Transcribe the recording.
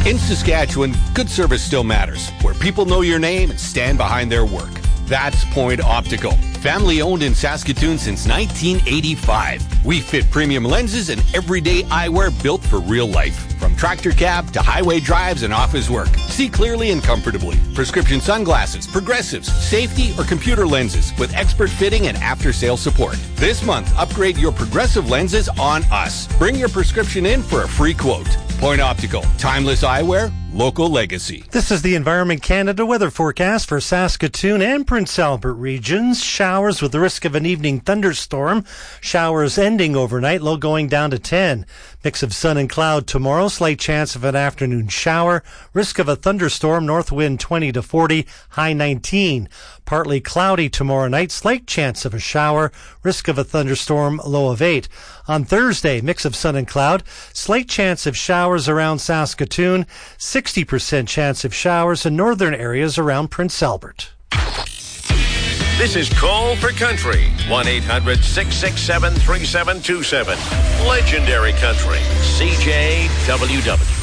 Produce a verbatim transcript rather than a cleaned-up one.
In Saskatchewan, good service still matters, where people know your name and stand behind their work. That's Point Optical. Family owned in Saskatoon since nineteen eighty-five. We fit premium lenses and everyday eyewear built for real life. From tractor cab to highway drives and office work. See clearly and comfortably. Prescription sunglasses, progressives, safety, or computer lenses with expert fitting and after-sale support. This month, upgrade your progressive lenses on us. Bring your prescription in for a free quote. Point Optical. Timeless eyewear, local legacy. This is the Environment Canada weather forecast for Saskatoon and Prince Albert regions. Showers with the risk of an evening thunderstorm. Showers ending overnight, low going down to ten. Mix of sun and cloud tomorrow. Slight chance of an afternoon shower. Risk of a thunderstorm. North wind twenty to forty. High nineteen. Partly cloudy tomorrow night. Slight chance of a shower. Risk of a thunderstorm. Low of eight. On Thursday, mix of sun and cloud. Slight chance of showers around Saskatoon. sixty percent chance of showers in northern areas around Prince Albert. This is Call for Country. one eight hundred six six seven three seven two seven. Legendary Country. C J W W.